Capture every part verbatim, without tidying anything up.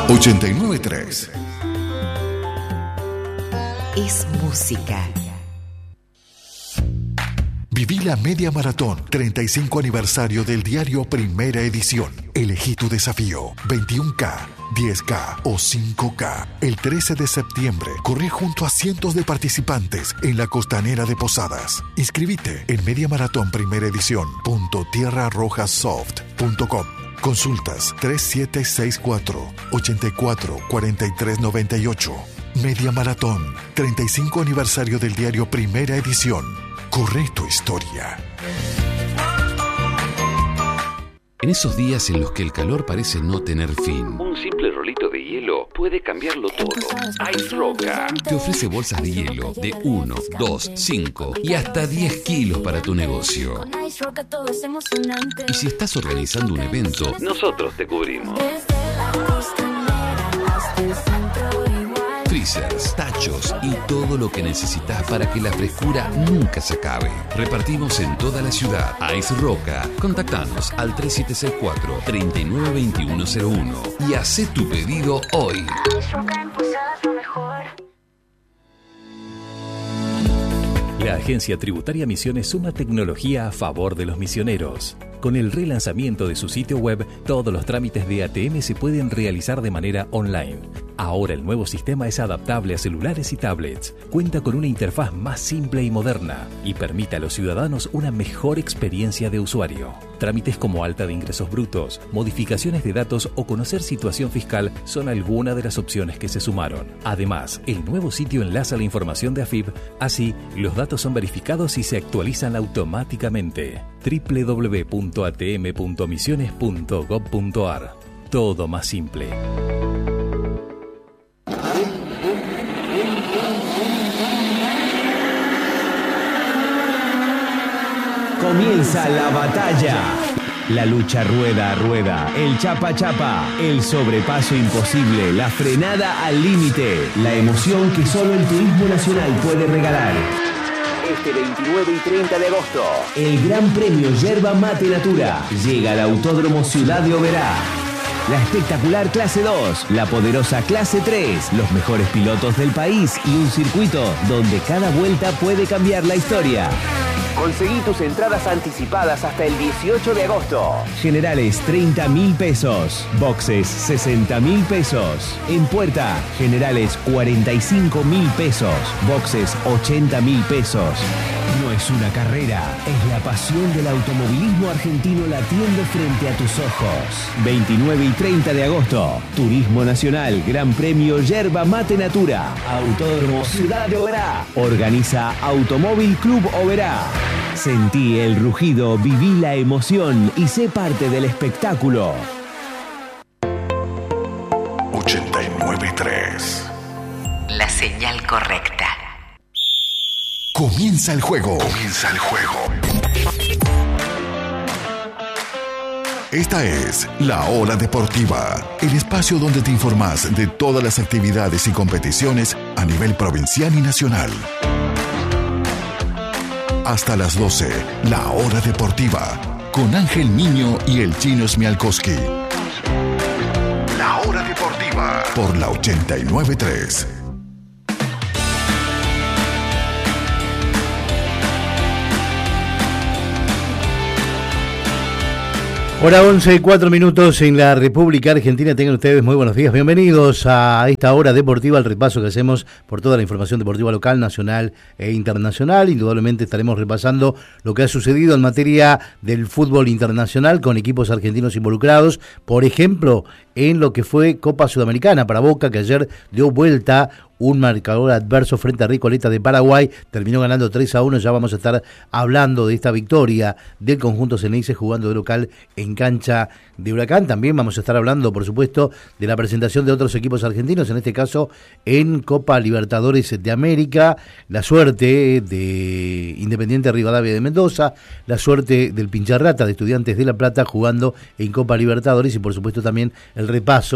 ochenta y nueve punto tres. Es música. Viví la media maratón, treinta y cinco aniversario del diario Primera Edición. Elegí tu desafío, veintiuno K, diez K o cinco K. El trece de septiembre, corrí junto a cientos de participantes en la costanera de Posadas. Inscribite en mediamaratón primera edición punto tierra roja soft punto com. Consultas tres siete seis cuatro, ocho cuatro, cuatro tres nueve ocho. Media Maratón, treinta y cinco aniversario del diario Primera Edición. Corre tu historia. En esos días en los que el calor parece no tener fin, un simple rolito de hielo puede cambiarlo todo. Ice Roca te ofrece bolsas de hielo de uno, dos, cinco y hasta diez kilos para tu negocio. Y si estás organizando un evento, nosotros te cubrimos. Freezers, tachos y todo lo que necesitas para que la frescura nunca se acabe. Repartimos en toda la ciudad. Ice Roca. Contactanos al tres siete seis cuatro, tres nueve dos uno cero uno y haz tu pedido hoy. La Agencia Tributaria Misiones suma tecnología a favor de los misioneros. Con el relanzamiento de su sitio web, todos los trámites de A T M se pueden realizar de manera online. Ahora el nuevo sistema es adaptable a celulares y tablets, cuenta con una interfaz más simple y moderna y permite a los ciudadanos una mejor experiencia de usuario. Trámites como alta de ingresos brutos, modificaciones de datos o conocer situación fiscal son algunas de las opciones que se sumaron. Además, el nuevo sitio enlaza la información de A F I B, así los datos son verificados y se actualizan automáticamente. doble u doble u doble u punto a t m punto misiones punto gob punto a r. Todo más simple. Comienza la batalla. La lucha rueda a rueda, el chapa chapa, el sobrepaso imposible, la frenada al límite, la emoción que solo el turismo nacional puede regalar. Este veintinueve y treinta de agosto, el Gran Premio Yerba Mate Natura llega al Autódromo Ciudad de Oberá. La espectacular clase dos, la poderosa clase tres, los mejores pilotos del país y un circuito donde cada vuelta puede cambiar la historia. Conseguí tus entradas anticipadas hasta el dieciocho de agosto. Generales treinta mil pesos. Boxes sesenta mil pesos. En puerta, generales cuarenta y cinco mil pesos. Boxes ochenta mil pesos. No es una carrera, es la pasión del automovilismo argentino latiendo frente a tus ojos. veintinueve y treinta de agosto, Turismo Nacional, Gran Premio Yerba Mate Natura, Autódromo Ciudad de Oberá. Organiza Automóvil Club Oberá. Sentí el rugido, viví la emoción y sé parte del espectáculo. ochenta y nueve punto tres. La señal correcta. Comienza el juego. Comienza el juego. Esta es La Hora Deportiva, el espacio donde te informas de todas las actividades y competiciones a nivel provincial y nacional. Hasta las doce, La Hora Deportiva, con Ángel Niño y el Chino Smialkowski. La Hora Deportiva, por la ochenta y nueve punto tres. Hora once y cuatro minutos en la República Argentina. Tengan ustedes muy buenos días. Bienvenidos a esta hora deportiva, el repaso que hacemos por toda la información deportiva local, nacional e internacional. Indudablemente estaremos repasando lo que ha sucedido en materia del fútbol internacional con equipos argentinos involucrados. Por ejemplo, en lo que fue Copa Sudamericana para Boca, que ayer dio vuelta un marcador adverso frente a Recoleta de Paraguay, terminó ganando tres a uno, ya vamos a estar hablando de esta victoria del conjunto Ceneice jugando de local en cancha de Huracán. También vamos a estar hablando, por supuesto, de la presentación de otros equipos argentinos, en este caso en Copa Libertadores de América, la suerte de Independiente Rivadavia de Mendoza, la suerte del Pincharrata de Estudiantes de La Plata jugando en Copa Libertadores y por supuesto también el repaso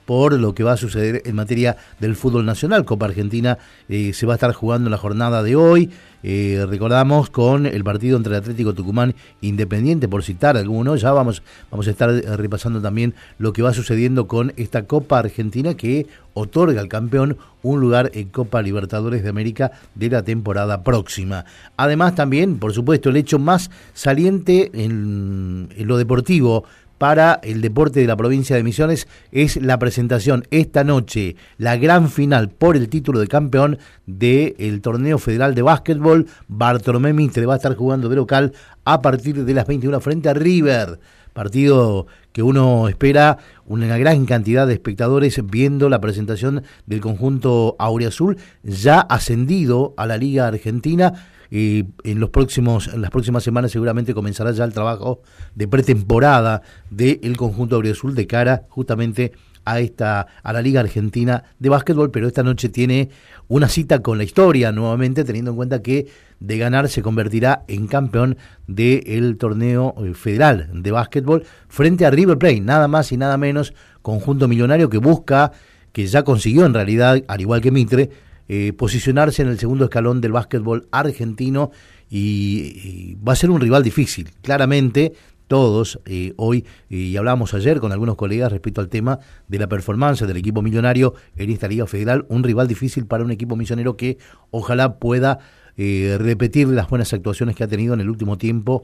por lo que va a suceder en materia del fútbol nacional. Copa Argentina eh, se va a estar jugando en la jornada de hoy. Eh, recordamos con el partido entre el Atlético Tucumán Independiente, por citar alguno. Ya vamos, vamos a estar repasando también lo que va sucediendo con esta Copa Argentina que otorga al campeón un lugar en Copa Libertadores de América de la temporada próxima. Además también, por supuesto, el hecho más saliente en, en lo deportivo para el deporte de la provincia de Misiones es la presentación esta noche, la gran final por el título de campeón del torneo federal de básquetbol. Bartolomé Mitre va a estar jugando de local a partir de las veintiuna frente a River, partido que uno espera una gran cantidad de espectadores viendo la presentación del conjunto auriazul, ya ascendido a la Liga Argentina. Y en los próximos, en las próximas semanas seguramente comenzará ya el trabajo de pretemporada del conjunto auriazul de cara justamente a esta, a la Liga Argentina de Básquetbol, pero esta noche tiene una cita con la historia nuevamente, teniendo en cuenta que de ganar se convertirá en campeón del torneo federal de básquetbol frente a River Plate, nada más y nada menos, conjunto millonario que busca, que ya consiguió en realidad, al igual que Mitre, Eh, posicionarse en el segundo escalón del básquetbol argentino y, y va a ser un rival difícil, claramente. Todos eh, hoy, eh, y hablábamos ayer con algunos colegas respecto al tema de la performance del equipo millonario en esta Liga Federal, un rival difícil para un equipo misionero que ojalá pueda eh, repetir las buenas actuaciones que ha tenido en el último tiempo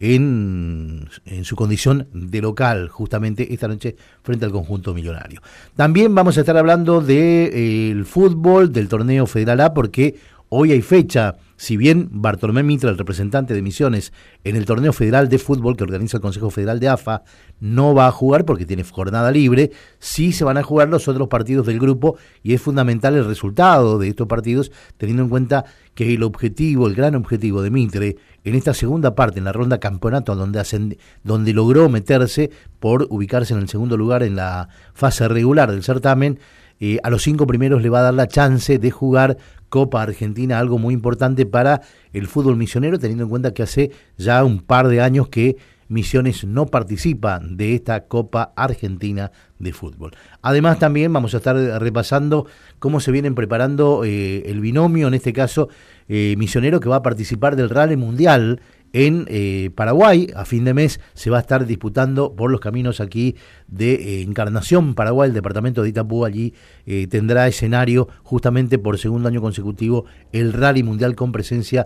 en, en su condición de local, justamente esta noche frente al conjunto millonario. También vamos a estar hablando del de, eh, fútbol, del torneo Federal A, porque hoy hay fecha. Si bien Bartolomé Mitre, el representante de Misiones en el torneo federal de fútbol que organiza el Consejo Federal de A F A, no va a jugar porque tiene jornada libre, sí se van a jugar los otros partidos del grupo y es fundamental el resultado de estos partidos, teniendo en cuenta que el objetivo, el gran objetivo de Mitre en esta segunda parte, en la ronda campeonato, donde, hacen, donde logró meterse por ubicarse en el segundo lugar en la fase regular del certamen, eh, a los cinco primeros le va a dar la chance de jugar Copa Argentina, algo muy importante para el fútbol misionero, teniendo en cuenta que hace ya un par de años que Misiones no participa de esta Copa Argentina de fútbol. Además también vamos a estar repasando cómo se vienen preparando eh, el binomio, en este caso eh, misionero, que va a participar del Rally Mundial en eh, Paraguay. A fin de mes se va a estar disputando por los caminos aquí de eh, Encarnación, Paraguay. El departamento de Itapú allí eh, tendrá escenario justamente por segundo año consecutivo el Rally Mundial con presencia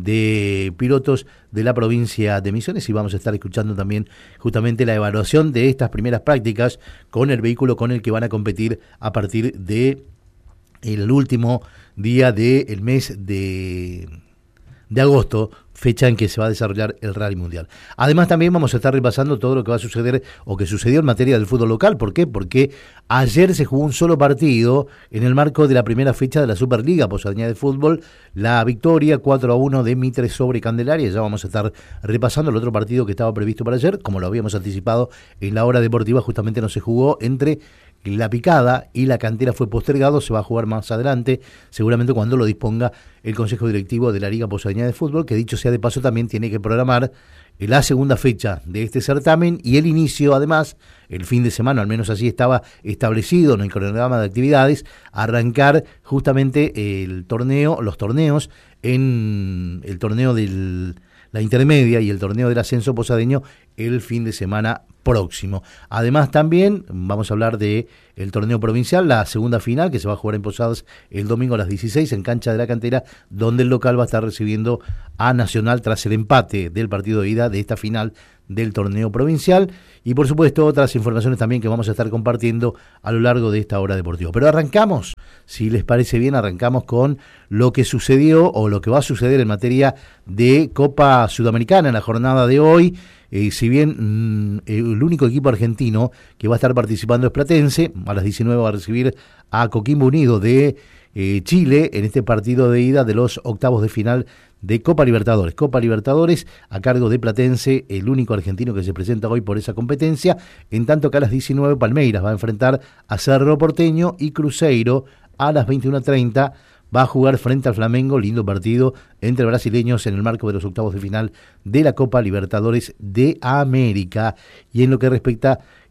de pilotos de la provincia de Misiones, y vamos a estar escuchando también justamente la evaluación de estas primeras prácticas con el vehículo con el que van a competir a partir de el último día del mes de de agosto, fecha en que se va a desarrollar el Rally Mundial. Además también vamos a estar repasando todo lo que va a suceder o que sucedió en materia del fútbol local. ¿Por qué? Porque ayer se jugó un solo partido en el marco de la primera fecha de la Superliga Posadeña de Fútbol, la victoria cuatro a uno de Mitre sobre Candelaria. Ya vamos a estar repasando el otro partido que estaba previsto para ayer, como lo habíamos anticipado en la hora deportiva, justamente no se jugó entre La Picada y La Cantera, fue postergado, se va a jugar más adelante, seguramente cuando lo disponga el Consejo Directivo de la Liga Posadeña de Fútbol, que dicho sea de paso también tiene que programar la segunda fecha de este certamen y el inicio, además, el fin de semana, al menos así estaba establecido en el cronograma de actividades, arrancar justamente el torneo, los torneos en el torneo de la intermedia y el torneo del ascenso posadeño el fin de semana próximo. Además también vamos a hablar de el torneo provincial, la segunda final que se va a jugar en Posadas el domingo a las dieciséis en cancha de La Cantera, donde el local va a estar recibiendo a Nacional tras el empate del partido de ida de esta final del torneo provincial, y por supuesto otras informaciones también que vamos a estar compartiendo a lo largo de esta hora deportiva. Pero arrancamos, si les parece bien, arrancamos con lo que sucedió o lo que va a suceder en materia de Copa Sudamericana en la jornada de hoy. Eh, si bien mmm, el único equipo argentino que va a estar participando es Platense, a las diecinueve va a recibir a Coquimbo Unido de eh, Chile en este partido de ida de los octavos de final de Copa Libertadores. Copa Libertadores a cargo de Platense, el único argentino que se presenta hoy por esa competencia, en tanto que a las diecinueve Palmeiras va a enfrentar a Cerro Porteño y Cruzeiro a las veintiuna treinta va a jugar frente al Flamengo, lindo partido entre brasileños en el marco de los octavos de final de la Copa Libertadores de América. Y en lo que respecta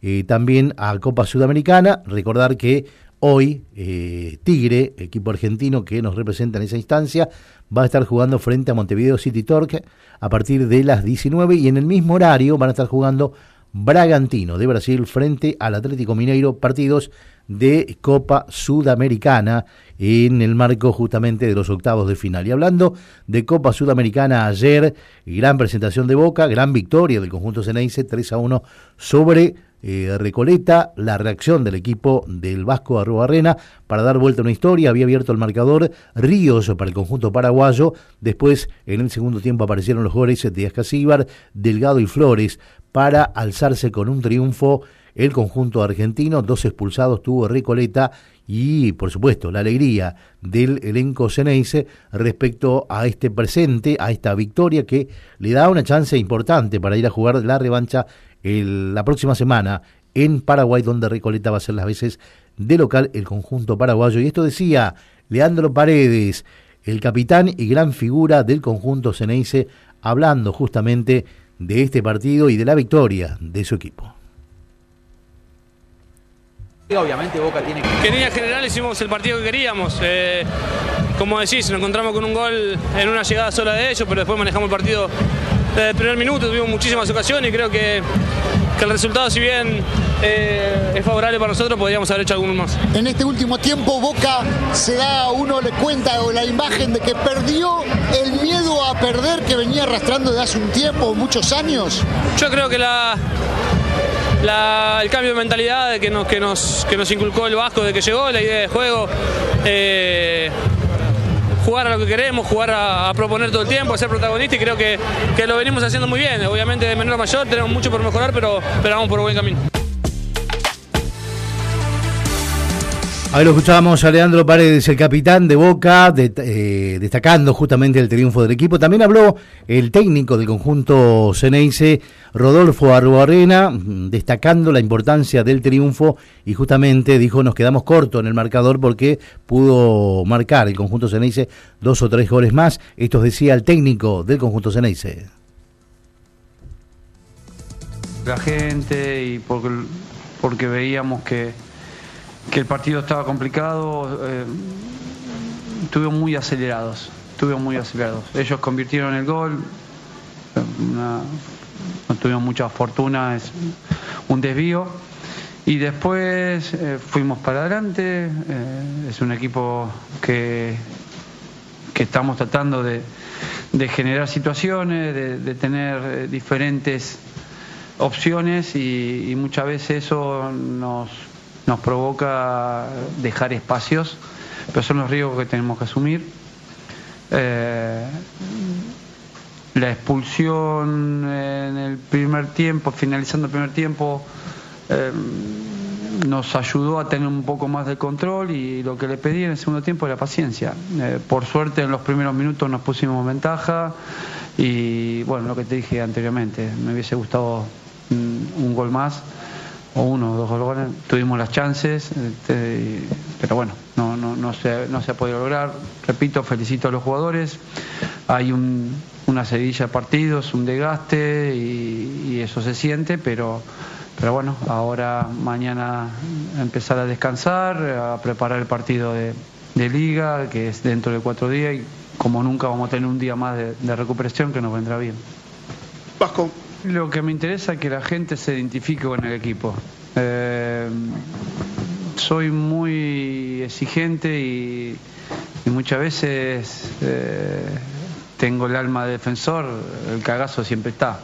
eh, también a Copa Sudamericana. Recordar que hoy eh, Tigre, equipo argentino que nos representa en esa instancia, va a estar jugando frente a Montevideo City Torque a partir de las diecinueve, y en el mismo horario van a estar jugando Bragantino de Brasil frente al Atlético Mineiro, partidos de Copa Sudamericana en el marco justamente de los octavos de final. Y hablando de Copa Sudamericana, ayer gran presentación de Boca, gran victoria del conjunto Ceneice, tres a uno sobre eh, Recoleta. La reacción del equipo del Vasco Arruabarrena para dar vuelta a una historia: había abierto el marcador Ríos para el conjunto paraguayo, después en el segundo tiempo aparecieron los goles de Ascasíbar, Delgado y Flores para alzarse con un triunfo el conjunto argentino. Dos expulsados tuvo Recoleta y, por supuesto, la alegría del elenco Ceneice respecto a este presente, a esta victoria que le da una chance importante para ir a jugar la revancha el, la próxima semana en Paraguay, donde Recoleta va a ser las veces de local el conjunto paraguayo. Y esto decía Leandro Paredes, el capitán y gran figura del conjunto Ceneice, hablando justamente de este partido y de la victoria de su equipo. Obviamente Boca tiene que... Que en línea general hicimos el partido que queríamos. Eh, como decís, nos encontramos con un gol en una llegada sola de ellos, pero después manejamos el partido desde el primer minuto, tuvimos muchísimas ocasiones y creo que, que el resultado, si bien eh, es favorable para nosotros, podríamos haber hecho alguno más. En este último tiempo Boca se da, uno le cuenta o la imagen de que perdió el miedo a perder que venía arrastrando de hace un tiempo, muchos años. Yo creo que la... La, el cambio de mentalidad que nos, que, nos, que nos inculcó el Vasco de que llegó, la idea de juego, eh, jugar a lo que queremos, jugar a, a proponer todo el tiempo, a ser protagonista, y creo que, que lo venimos haciendo muy bien. Obviamente de menor a mayor tenemos mucho por mejorar, pero, pero vamos por buen camino. Ahí lo escuchábamos a Leandro Paredes, el capitán de Boca, de, eh, destacando justamente el triunfo del equipo. También habló el técnico del conjunto Ceneice, Rodolfo Arruabarrena, destacando la importancia del triunfo, y justamente dijo: nos quedamos cortos en el marcador porque pudo marcar el conjunto Ceneice dos o tres goles más. Esto decía el técnico del conjunto Ceneice. La gente, y porque, porque veíamos que que el partido estaba complicado, eh, estuvimos muy acelerados, estuvimos muy acelerados. Ellos convirtieron el gol, una, no tuvimos mucha fortuna, es un desvío, y después eh, fuimos para adelante. Eh, es un equipo que, que estamos tratando de, de generar situaciones, de, de tener eh, diferentes opciones, y, y muchas veces eso nos nos provoca dejar espacios, pero son los riesgos que tenemos que asumir. Eh, la expulsión en el primer tiempo, finalizando el primer tiempo, eh, nos ayudó a tener un poco más de control, y lo que le pedí en el segundo tiempo era paciencia. Eh, por suerte en los primeros minutos nos pusimos en ventaja, y bueno, lo que te dije anteriormente, me hubiese gustado un, un gol más, o uno o dos goles. Tuvimos las chances, este, pero bueno, no, no, no, se, no se ha podido lograr. Repito, felicito a los jugadores. Hay un, una seguidilla de partidos, un desgaste, y, y eso se siente, pero, pero bueno, ahora mañana empezar a descansar, a preparar el partido de, de Liga, que es dentro de cuatro días, y como nunca vamos a tener un día más de, de recuperación que nos vendrá bien. Vasco. Lo que me interesa es que la gente se identifique con el equipo. Eh, soy muy exigente y, y muchas veces eh, tengo el alma de defensor, el cagazo siempre está.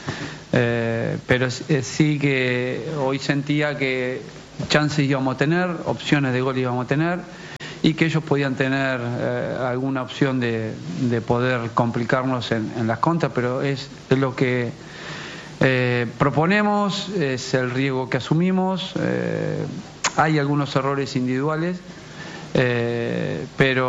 Eh, pero eh, sí que hoy sentía que chances íbamos a tener, opciones de gol íbamos a tener, y que ellos podían tener eh, alguna opción de, de poder complicarnos en, en las contras, pero es, es lo que Eh, proponemos, es el riesgo que asumimos. Eh, hay algunos errores individuales, eh, pero